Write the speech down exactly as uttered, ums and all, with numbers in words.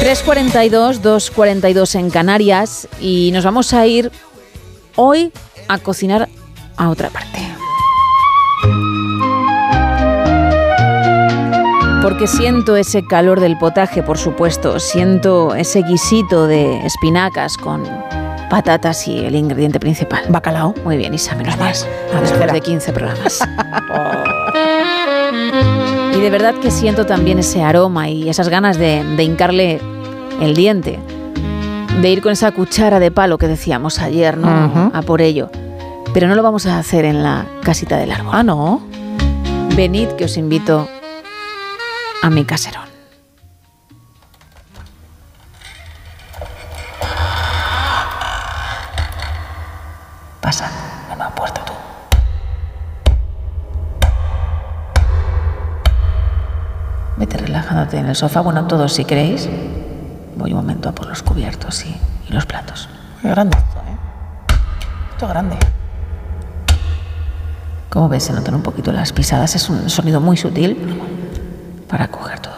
tres cuarenta y dos, dos cuarenta y dos en Canarias y nos vamos a ir hoy a cocinar a otra parte. Porque siento ese calor del potaje, por supuesto, siento ese guisito de espinacas con patatas y el ingrediente principal. Bacalao. Muy bien, Isa, menos Gracias. mal. Después de quince programas. Y de verdad que siento también ese aroma y esas ganas de, de hincarle el diente, de ir con esa cuchara de palo que decíamos ayer, ¿no? Uh-huh. A por ello. Pero no lo vamos a hacer en la casita del árbol. Ah, ¿no? Venid que os invito a mi caserón. Pasa, no me apuerto tú. Vete relajándote en el sofá. Bueno, todos si queréis. Voy un momento a por los cubiertos y, y los platos. Qué grande esto, ¿eh? Esto es grande. Como ves, se notan un poquito las pisadas. Es un sonido muy sutil para coger todo